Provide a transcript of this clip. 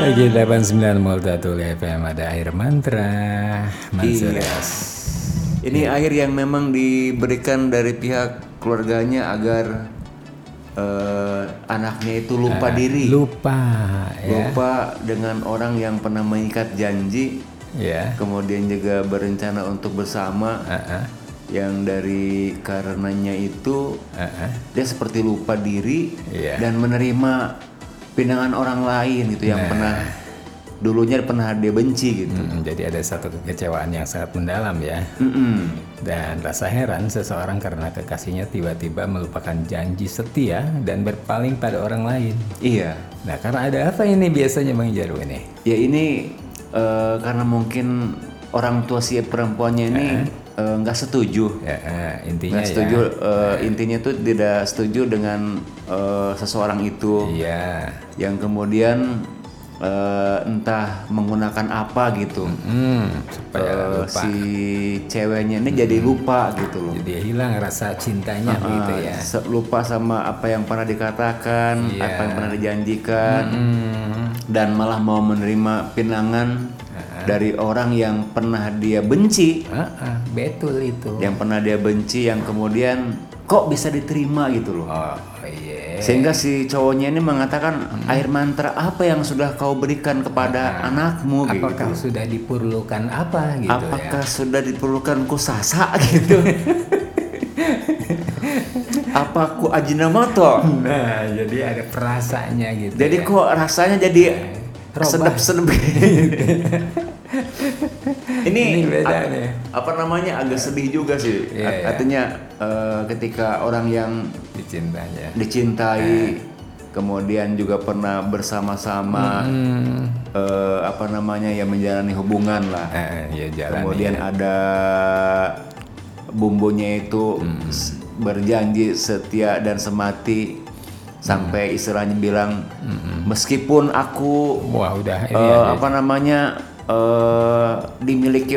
Lagi 89 Multatul FM ada air mantra. Iya. Ini air yang memang diberikan dari pihak keluarganya agar anaknya itu lupa diri. Lupa ya. Lupa dengan orang yang pernah mengikat janji. Ya. Kemudian juga berencana untuk bersama. Yang dari karenanya itu dia seperti lupa diri dan menerima pinangan orang lain gitu yang dulunya pernah dia benci gitu. Jadi ada satu kekecewaan yang sangat mendalam ya. Dan rasa heran seseorang karena kekasihnya tiba-tiba melupakan janji setia dan berpaling pada orang lain. Iya. Nah, karena ada apa ini biasanya Bang Jarwo ini? Ya ini karena mungkin orang tua si perempuannya ini nggak setuju. Intinya nggak setuju, intinya tuh tidak setuju dengan seseorang itu. Iya. Yang kemudian entah menggunakan apa gitu, supaya lupa. si ceweknya ini jadi lupa gitu loh. Jadi hilang rasa cintanya gitu ya. Lupa sama apa yang pernah dikatakan, apa yang pernah dijanjikan, dan malah mau menerima pinangan dari orang yang pernah dia benci. Betul itu. Yang pernah dia benci, yang kemudian kok bisa diterima gitu loh. Sehingga si cowoknya ini mengatakan, air mantra apa yang sudah kau berikan kepada anakmu? Apakah gitu. sudah diperlukan apa gitu? Apakah sudah diperlukan kusasa gitu? Apa ku ajinomoto? Nah, jadi ada perasaannya gitu. Jadi kok rasanya jadi sedap-sedap ini beda nih. Apa namanya, agak sedih juga sih. Artinya ketika orang yang dicintai kemudian juga pernah bersama-sama apa namanya ya, menjalani hubungan lah. Kemudian ada bumbunya itu berjanji setia dan semati. Sampai istilahnya bilang meskipun aku dimiliki